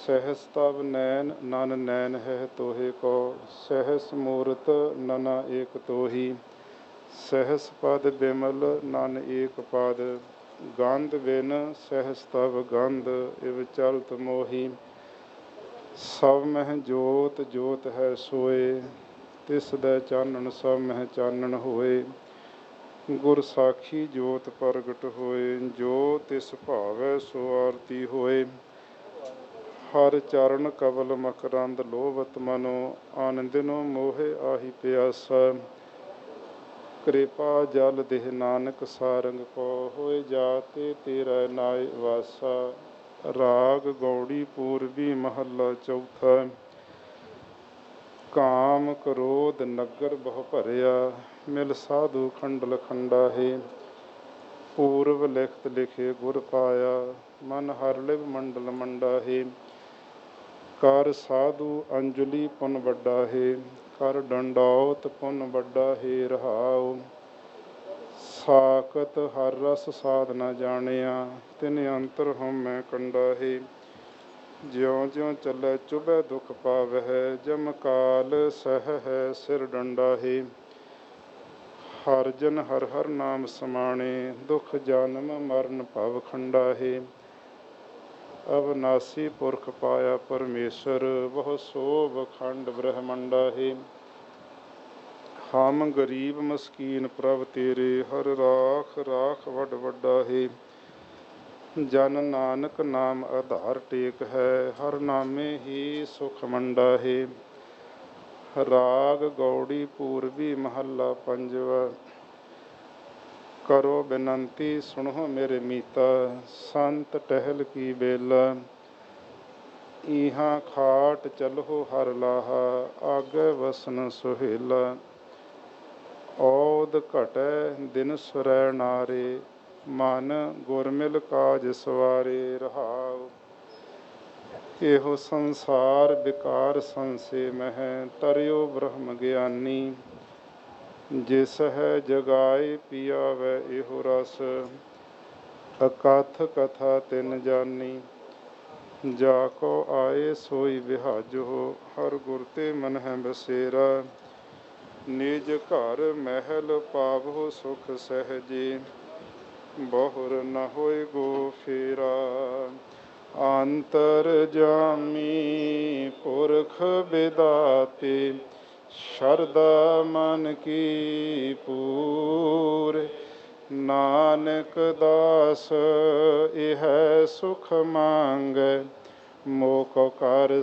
सहस तब नैन नन नैन है तोहे को, सहस मूरत नना एक तोही। सहस पद बिमल नन एक पद, गंध बिन सहस तब गंध इव चलत मोही। सब मह जोत जोत है सोए, तिस दै चानन सब मह चानन होए। गुर साखी जोत प्रगट होए, जो तिस भावै सो आरती होए। हर चरण कबल मकरंद लोभत मनो, आनंदिनो मोहे आही प्यासा। कृपा जल देह नानक सारंग को, होए जाते तेरा नाय वासा। राग गौड़ी पूर्वी महला चौथा। काम क्रोध नगर बहु भरिया, मिल साधु खंडल खंडा है। पूर्व लिखत लिखे गुर पाया, मन हर लिव मंडल मंडा है। कर साधु अंजलि पुन बड़ा है, कर डंडौत पुन बड़ा है रहाओ। साकत हर रस साध न जानिया, तिन अंतर हम मैं कंडा है। ज्यों ज्यों चलै चुभै दुख पावै, जम काल सह है सिर डंडा है। हर जन हर हर नाम समाणे, दुख जन्म मरण भव खंडा है। अविनाशी पुरख पाया परमेश्वर, बहु सोभ खंड ब्रह्मंडा है। हम गरीब मस्कीन प्रभ तेरे, हर राख राख वड वड्डा है। जन नानक नाम आधार टेक है, हर नामे ही सुख मंडा है। राग गौड़ी पूर्वी महला पंजवा। करो बिनंती सुनो मेरे मीता, संत टहल की बेला। इहाँ खाट चलो हर लाहा, आगे वसन सुहेला। औद घटै दिन सुरै नारे, मन गुरमिल काज सवारे रहाओ। एहो संसार विकार संसे मह, तरियो ब्रह्म ज्ञानी। जिस है जगाए पियावै एहो रस, अकथ कथा तिन जानी। जाको आए सोई बिहाजो, हर गुर ते मन है बसेरा। निज घर महल पावो सुख सहजे, बहुर न होए गो फेरा। अंतर जामी पुरख बिदाते, शरदा मन की पूर। नानक दास यह सुख मांगै, मोको कर